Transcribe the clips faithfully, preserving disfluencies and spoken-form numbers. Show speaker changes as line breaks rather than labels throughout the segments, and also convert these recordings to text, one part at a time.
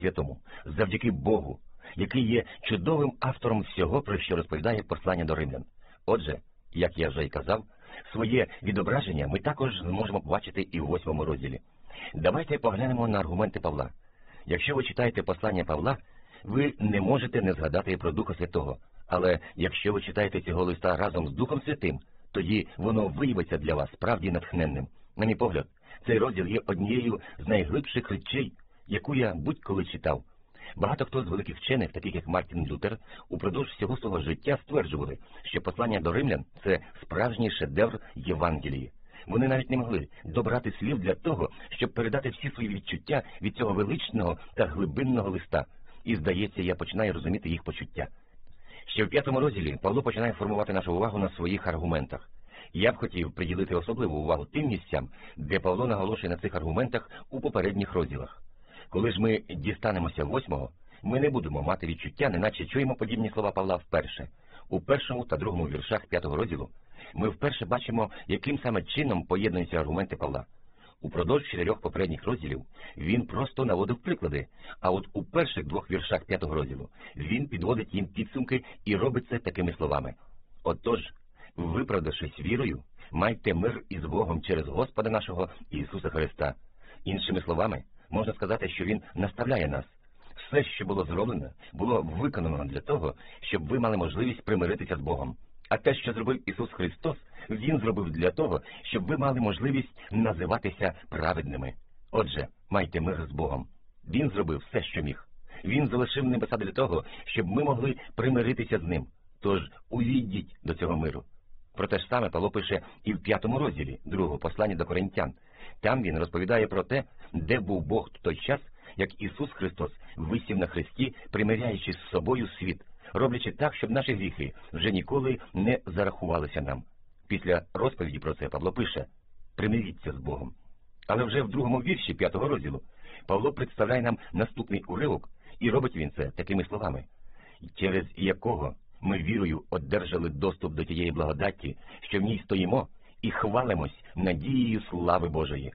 Святому, завдяки Богу, який є чудовим автором всього, про що розповідає послання до римлян. Отже, як я вже й казав, своє відображення ми також зможемо побачити і в восьмому розділі. Давайте поглянемо на аргументи Павла. Якщо ви читаєте послання Павла, ви не можете не згадати про Духа Святого. Але якщо ви читаєте цього листа разом з Духом Святим, тоді воно виявиться для вас справді натхненним. На мій погляд, цей розділ є однією з найглибших речей, яку я будь-коли читав. Багато хто з великих вчених, таких як Мартін Лютер, упродовж всього свого життя стверджували, що послання до римлян – це справжній шедевр Євангелії. Вони навіть не могли добрати слів для того, щоб передати всі свої відчуття від цього величного та глибинного листа. І, здається, я починаю розуміти їх почуття. Ще в п'ятому розділі Павло починає формувати нашу увагу на своїх аргументах. Я б хотів приділити особливу увагу тим місцям, де Павло наголошує на цих аргументах у попередніх розділах. Коли ж ми дістанемося восьмого, ми не будемо мати відчуття, неначе чуємо подібні слова Павла вперше. У першому та другому віршах п'ятого розділу ми вперше бачимо, яким саме чином поєднуються аргументи Павла. Упродовж чотирьох попередніх розділів він просто наводив приклади, а от у перших двох віршах п'ятого розділу він підводить їм підсумки і робить це такими словами. Отож, виправдавшись вірою, майте мир із Богом через Господа нашого Ісуса Христа. Іншими словами, можна сказати, що він наставляє нас. Все, що було зроблено, було виконано для того, щоб ви мали можливість примиритися з Богом. А те, що зробив Ісус Христос, Він зробив для того, щоб ви мали можливість називатися праведними. Отже, майте мир з Богом. Він зробив все, що міг. Він залишив небеса для того, щоб ми могли примиритися з Ним. Тож увійдіть до цього миру. Про те ж саме Павло пише і в п'ятому розділі другого послання до Коринтян. Там він розповідає про те, де був Бог в той час, як Ісус Христос висів на хресті, примиряючи з собою світ, роблячи так, щоб наші гріхи вже ніколи не зарахувалися нам. Після розповіді про це Павло пише «Примиріться з Богом». Але вже в другому вірші п'ятого розділу Павло представляє нам наступний уривок, і робить він це такими словами, через якого ми вірою одержали доступ до тієї благодаті, що в ній стоїмо, і хвалимось надією слави Божої.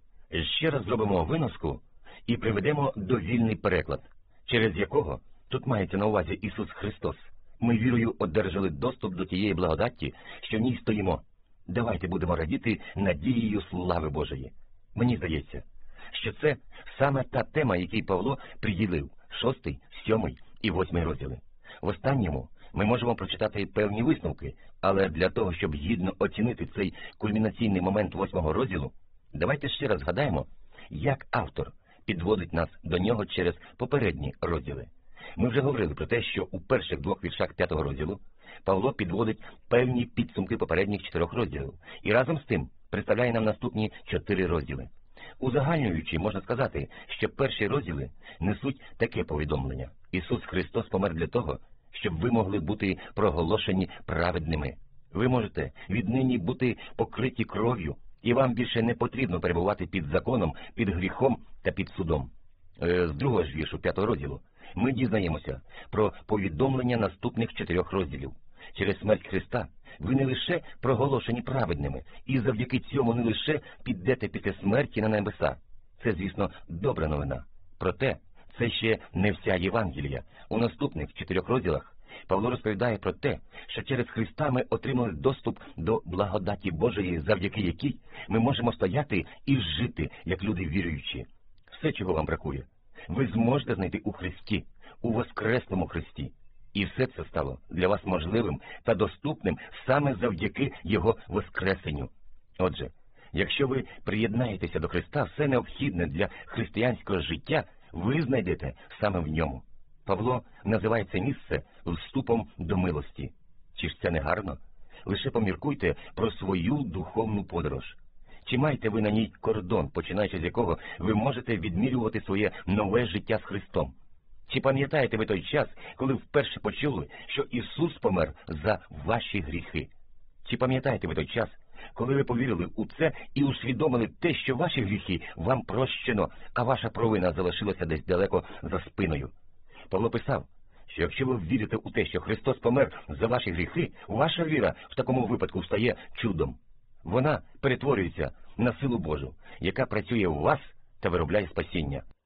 Ще раз зробимо виноску і приведемо довільний переклад, через якого, тут мається на увазі Ісус Христос, ми вірою одержали доступ до тієї благодаті, що в ній стоїмо. Давайте будемо радіти надією слави Божої. Мені здається, що це саме та тема, якій Павло приділив шостий, сьомий і восьмий розділи. В останньому ми можемо прочитати певні висновки, але для того, щоб гідно оцінити цей кульмінаційний момент восьмого розділу, давайте ще раз згадаємо, як автор підводить нас до нього через попередні розділи. Ми вже говорили про те, що у перших двох віршах п'ятого розділу Павло підводить певні підсумки попередніх чотирьох розділів і разом з тим представляє нам наступні чотири розділи. Узагальнюючи, можна сказати, що перші розділи несуть таке повідомлення. Ісус Христос помер для того, щоб ви могли бути проголошені праведними. Ви можете віднині бути покриті кров'ю, і вам більше не потрібно перебувати під законом, під гріхом та під судом. З другого ж віршу п'ятого розділу ми дізнаємося про повідомлення наступних чотирьох розділів. Через смерть Христа ви не лише проголошені праведними, і завдяки цьому не лише підете після смерті на небеса. Це, звісно, добра новина. Проте, це ще не вся Євангелія. У наступних чотирьох розділах Павло розповідає про те, що через Христа ми отримали доступ до благодаті Божої, завдяки якій ми можемо стояти і жити, як люди віруючі. Все, чого вам бракує, ви зможете знайти у Христі, у воскреслому Христі. І все це стало для вас можливим та доступним саме завдяки Його воскресенню. Отже, якщо ви приєднаєтеся до Христа, все необхідне для християнського життя ви знайдете саме в ньому. Павло називає це місце вступом до милості. Чи ж це не гарно? Лише поміркуйте про свою духовну подорож. Чи маєте ви на ній кордон, починаючи з якого ви можете відмірювати своє нове життя з Христом? Чи пам'ятаєте ви той час, коли вперше почули, що Ісус помер за ваші гріхи? Чи пам'ятаєте ви той час, коли ви повірили у це і усвідомили те, що ваші гріхи вам прощено, а ваша провина залишилася десь далеко за спиною? Павло писав, що якщо ви вірите у те, що Христос помер за ваші гріхи, ваша віра в такому випадку стає чудом. Вона перетворюється на силу Божу, яка працює у вас та виробляє спасіння.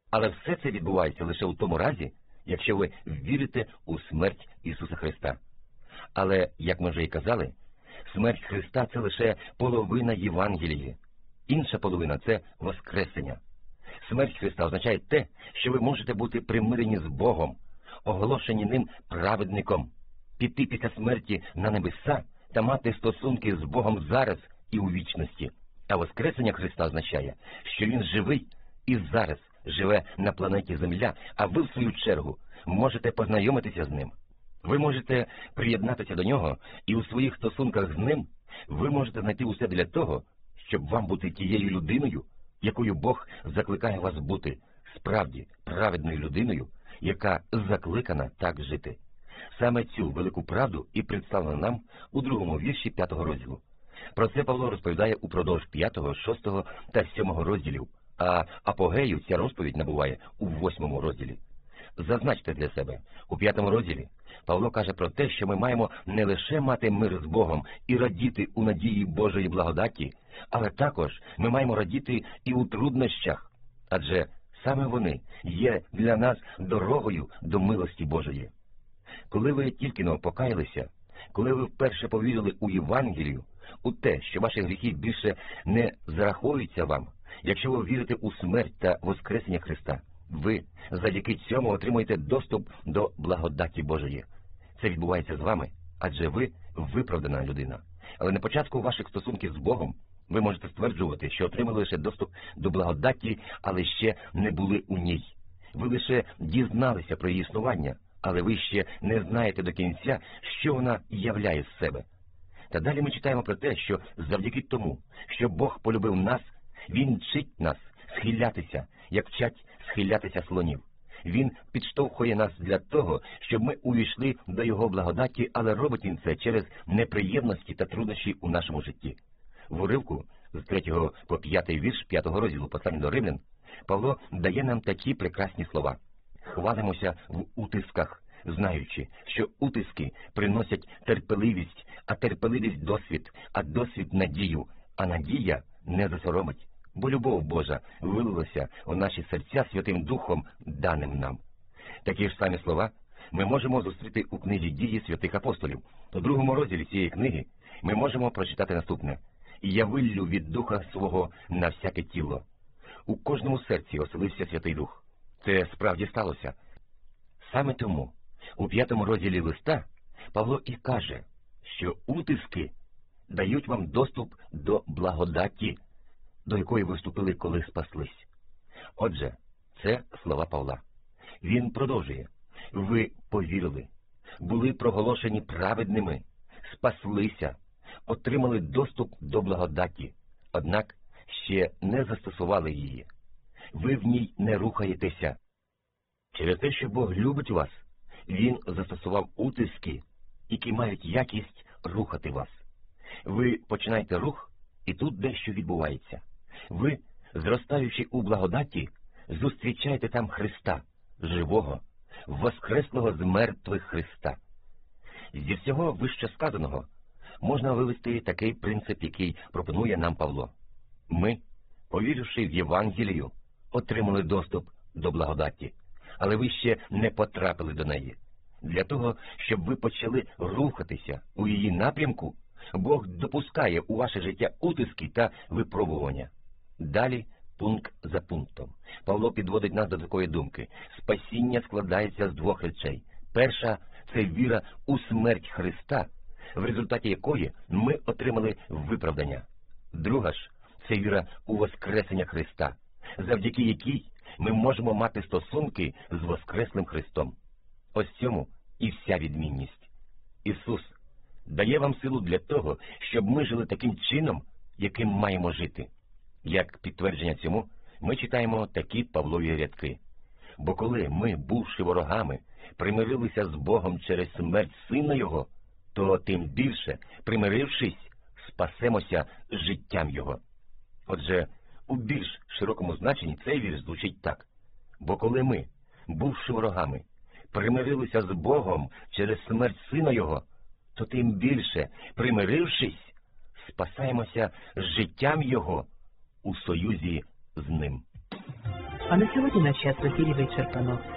Але все це відбувається лише у тому разі, якщо ви вірите у смерть Ісуса Христа. Але, як ми вже і казали, смерть Христа – це лише половина Євангелії. Інша половина – це Воскресення. Смерть Христа означає те, що ви можете бути примирені з Богом, оголошені ним праведником, піти після смерті на небеса та мати стосунки з Богом зараз і у вічності. А Воскресення Христа означає, що Він живий і зараз живе на планеті Земля, а ви, в свою чергу, можете познайомитися з Ним. Ви можете приєднатися до Нього, і у своїх стосунках з Ним ви можете знайти усе для того, щоб вам бути тією людиною, якою Бог закликає вас бути, справді праведною людиною, яка закликана так жити. Саме цю велику правду і представлено нам у другому вірші п'ятого розділу. Про це Павло розповідає упродовж п'ятого, шостого та сьомого розділів, а апогею ця розповідь набуває у восьмому розділі. Зазначте для себе, у п'ятому розділі Павло каже про те, що ми маємо не лише мати мир з Богом і радіти у надії Божої благодаті, але також ми маємо радіти і у труднощах, адже саме вони є для нас дорогою до милості Божої. Коли ви тільки-но покаялися, коли ви вперше повірили у Євангелію, у те, що ваші гріхи більше не зараховуються вам, якщо ви вірите у смерть та воскресення Христа, ви завдяки цьому отримуєте доступ до благодаті Божої. Це відбувається з вами, адже ви виправдана людина. Але на початку ваших стосунків з Богом ви можете стверджувати, що отримали лише доступ до благодаті, але ще не були у ній. Ви лише дізналися про її існування, але ви ще не знаєте до кінця, що вона являє з себе. Та далі ми читаємо про те, що завдяки тому, що Бог полюбив нас, Він вчить нас схилятися, як вчать схилятися слонів. Він підштовхує нас для того, щоб ми увійшли до Його благодаті, але робить Він це через неприємності та труднощі у нашому житті. В уривку з третього по п'ятий вірш п'ятого розділу послання до Римлян Павло дає нам такі прекрасні слова. «Хвалимося в утисках, знаючи, що утиски приносять терпеливість, а терпеливість – досвід, а досвід – надію, а надія не засоромить, бо любов Божа вилилася у наші серця Святим Духом, даним нам». Такі ж самі слова ми можемо зустріти у книзі «Дії святих апостолів». У другому розділі цієї книги ми можемо прочитати наступне. «І я виллю від Духа свого на всяке тіло». У кожному серці оселився Святий Дух. Це справді сталося. Саме тому у п'ятому розділі листа Павло і каже, що утиски дають вам доступ до благодаті, до якої ви вступили, коли спаслись. Отже, це слова Павла. Він продовжує. Ви повірили, були проголошені праведними, спаслися, отримали доступ до благодаті, однак ще не застосували її. Ви в ній не рухаєтеся. Через те, що Бог любить вас, Він застосував утиски, які мають якість рухати вас. Ви починаєте рух, і тут дещо відбувається. Ви, зростаючи у благодаті, зустрічаєте там Христа, живого, воскреслого з мертвих Христа. Зі всього вище сказаного можна вивести такий принцип, який пропонує нам Павло. Ми, повіривши в Євангелію, отримали доступ до благодаті, але ви ще не потрапили до неї. Для того, щоб ви почали рухатися у її напрямку, Бог допускає у ваше життя утиски та випробування. Далі, пункт за пунктом, Павло підводить нас до такої думки. Спасіння складається з двох речей. Перша – це віра у смерть Христа, в результаті якої ми отримали виправдання. Друга ж – це віра у воскресення Христа, завдяки якій ми можемо мати стосунки з воскреслим Христом. Ось цьому і вся відмінність. Ісус дає вам силу для того, щоб ми жили таким чином, яким маємо жити. Як підтвердження цьому, ми читаємо такі Павлові рядки. «Бо коли ми, бувши ворогами, примирилися з Богом через смерть Сина Його, то тим більше, примирившись, спасемося життям Його». Отже, у більш широкому значенні цей вірш звучить так. «Бо коли ми, бувши ворогами, примирилися з Богом через смерть Сина Його, то тим більше, примирившись, спасаємося життям Його у союзі з Ним».
А на сьогодні наш час в ефірі вичерпано.